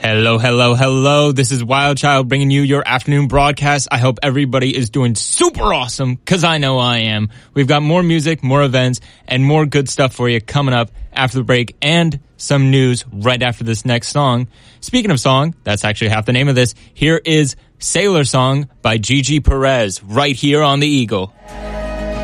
Hello, hello, hello. This is Wild Child bringing you your afternoon broadcast. I hope everybody is doing super awesome, because I know I am. We've got more music, more events, and more good stuff for you coming up after the break, and some news right after this next song. Speaking of song, that's actually half the name of this. Here is Sailor Song by Gigi Perez, right here on The Eagle.